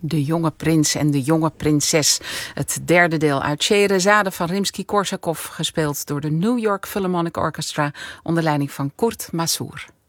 De jonge prins en de jonge prinses. Het derde deel uit Scheherazade van Rimsky-Korsakov, gespeeld door de New York Philharmonic Orchestra onder leiding van Kurt Masur.